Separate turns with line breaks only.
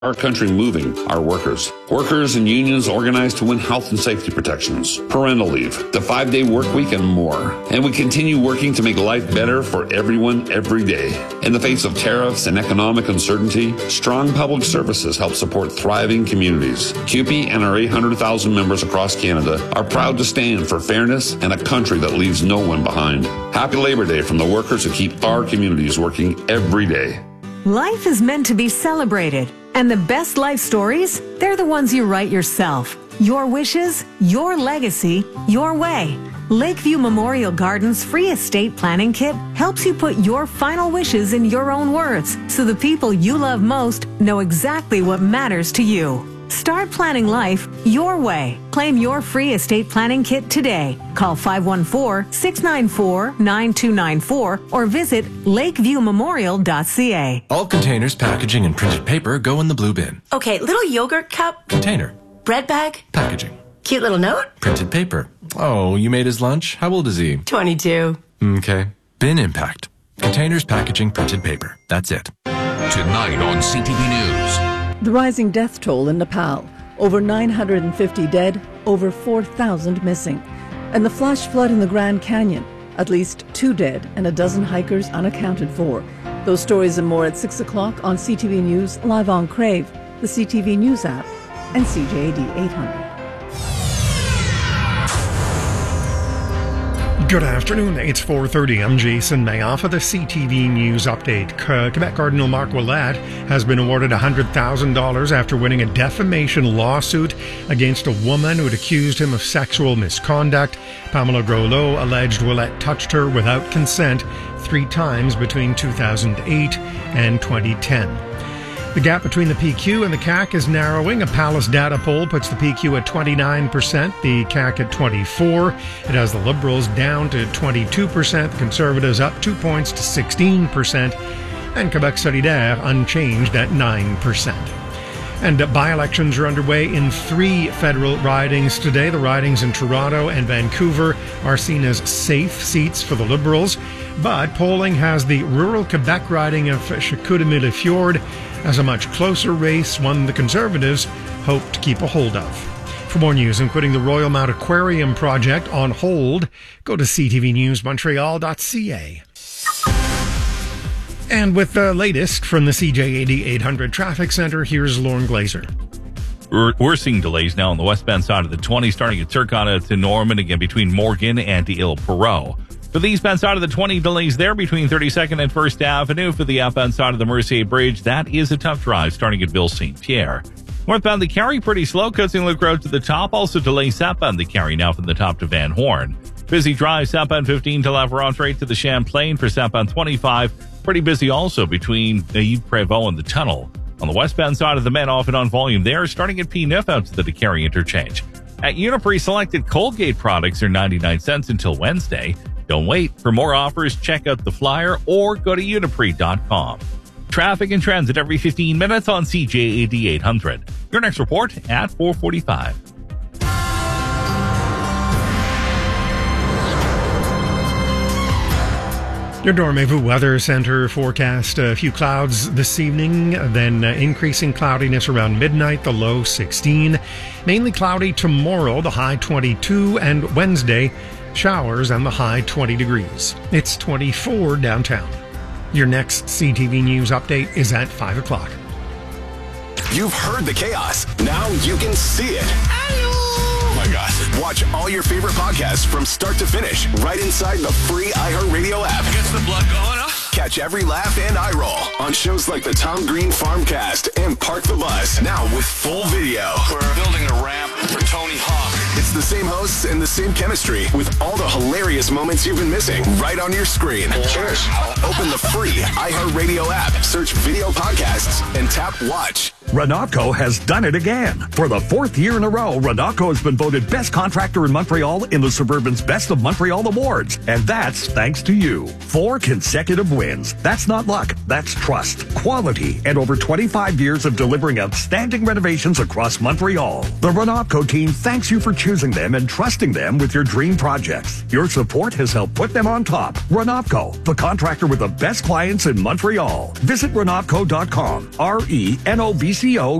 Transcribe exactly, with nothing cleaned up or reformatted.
our country moving are workers. Workers and unions organized to win health and safety protections, parental leave, the five-day work week, and more. And we continue working to make life better for everyone every day. In the face of tariffs and economic uncertainty, strong public services help support thriving communities. C U P E and our eight hundred thousand members across Canada are proud to stand for fairness and a country that leaves no one behind. Happy Labor Day from the workers who keep our communities working every day.
Life is meant to be celebrated. And the best life stories, they're the ones you write yourself. Your wishes, your legacy, your way. Lakeview Memorial Gardens free estate planning kit helps you put your final wishes in your own words so the people you love most know exactly what matters to you. Start planning life your way. Claim your free estate planning kit today. Call five one four, six nine four, nine two nine four or visit lakeview memorial dot c a.
All containers, packaging, and printed paper go in the blue bin.
Okay, little yogurt cup.
Container.
Bread bag.
Packaging.
Cute little note.
Printed paper. Oh, you made his lunch? How old is he?
twenty-two.
Okay. Bin impact. Containers, packaging, printed paper. That's it.
Tonight on C T V News.
The rising death toll in Nepal. Over nine hundred fifty dead, over four thousand missing. And the flash flood in the Grand Canyon. At least two dead and a dozen hikers unaccounted for. Those stories and more at six o'clock on C T V News, live on Crave, the C T V News app, and C J A D eight hundred.
Good afternoon, it's four thirty. I'm Jason Mayoff for the C T V News Update. Quebec Cardinal Marc Ouellette has been awarded one hundred thousand dollars after winning a defamation lawsuit against a woman who had accused him of sexual misconduct. Pamela Groslo alleged Ouellette touched her without consent three times between two thousand eight and twenty ten. The gap between the P Q and the C A Q is narrowing. A Palace data poll puts the P Q at twenty-nine percent, the C A Q at twenty-four percent. It has the Liberals down to twenty-two percent, the Conservatives up two points to sixteen percent, and Quebec Solidaire unchanged at nine percent. And uh, by-elections are underway in three federal ridings today. The ridings in Toronto and Vancouver are seen as safe seats for the Liberals, but polling has the rural Quebec riding of Chicoutimi-Le-Fjord as a much closer race, one the Conservatives hope to keep a hold of. For more news, including the Royal Mount Aquarium project on hold, go to c t v news montreal dot c a. And with the latest from the C J A D eight hundred Traffic Center, here's Lauren Glazer.
We're, we're seeing delays now on the westbound side of the twenty, starting at Turcotte to Norman, again between Morgan and Ile Perrot. For the eastbound side of the twenty, delays there between thirty-second and First Avenue. For the outbound side of the Mercier Bridge, that is a tough drive starting at Ville Saint Pierre. Northbound the Carry, pretty slow. Coatsing Loop Road to the top. Also delays southbound the Carry now from the top to Van Horn. Busy drive southbound fifteen to La Vérendrye to the Champlain. For southbound twenty-five, pretty busy also between Yves Prévost and the tunnel. On the westbound side of the Met, off and on volume there, starting at P neuf out to the Carry interchange. At Uniprix, selected Colgate products are ninety-nine cents until Wednesday. Don't wait. For more offers, check out the flyer or go to uniprix dot com. Traffic and transit every fifteen minutes on C J A D eight hundred. Your next report at four forty-five.
Your Dormevu Weather Center forecast a few clouds this evening, then uh, increasing cloudiness around midnight, the low sixteen. Mainly cloudy tomorrow, the high twenty-two, and Wednesday, showers and the high twenty degrees. It's twenty-four downtown. Your next C T V News update is at five o'clock.
You've heard the chaos. Now you can see it. Oh my gosh. Watch all your favorite podcasts from start to finish right inside the free iHeartRadio app.
Gets the blood going, huh?
Catch every laugh and eye roll on shows like the Tom Green Farmcast and Park the Bus. Now with full video.
We're building a ramp for Tony Hawk.
It's the same hosts and the same chemistry with all the hilarious moments you've been missing right on your screen.
Cheers.
Open the free iHeartRadio app, search video podcasts, and tap watch.
Renatco has done it again. For the fourth year in a row, Renatco has been voted best contractor in Montreal in the Suburban's Best of Montreal Awards. And that's thanks to you. Four consecutive wins. That's not luck. That's trust, quality, and over twenty-five years of delivering outstanding renovations across Montreal. The Renatco team thanks you for choosing them and trusting them with your dream projects. Your support has helped put them on top. Renatco, the contractor with the best clients in Montreal. Visit renatco dot com. R E N O V C C O